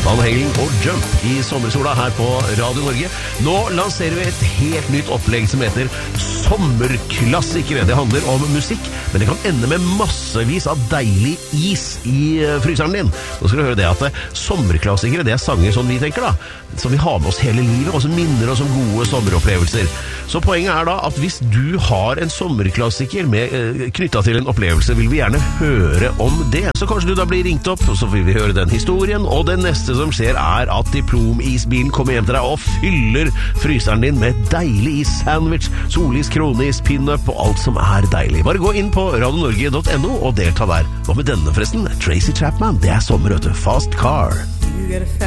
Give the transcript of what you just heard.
Van Halen og Jump i sommersola her på Radio Norge. Nå lanserer vi et helt nytt opplegg som heter Sommerklassikere. Det handler om musikk, men det kan ende med massevis av deilig is i fryseren din. Nå skal du høre det at sommerklassikere, det er sanger som vi tenker da, som vi har med oss hele livet, og som minner oss om gode sommeropplevelser. Så poenget er da at hvis du har en sommerklassiker knyttet til en opplevelse, vil vi gjerne høre om det. Så kanskje du da blir ringt opp, og så vil vi høre den historien, og det neste som skjer er at diplomisbilen kommer hjem til deg og fyller fryseren din med deilig is-sandwich, solis, kronis, pinup og alt som er deilig. Bare gå inn på radionorge.no og delta der. Hva med denne forresten? Tracy Chapman, det er sommer, vet du. Fast Car.